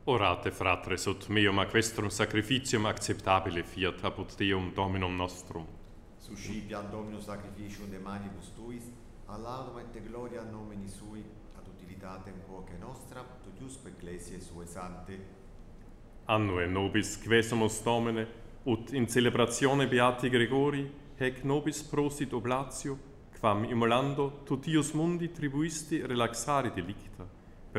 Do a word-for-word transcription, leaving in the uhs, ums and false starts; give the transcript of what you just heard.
Orate, fratres, ut meum ac vestrum sacrificium acceptabile fiat apud Deum Dominum nostrum. Suscipiam Dominus sacrificium de manibus tuis, a laudum et gloria nomini sui, ad utilitatem quoque nostra, tuiusque ecclesiae suae sante. Annue nobis quesumus Domine, ut in celebratione Beati Gregori, hec nobis prosit oblatio, quam immolando tutius mundi tribuisti relaxare delicta.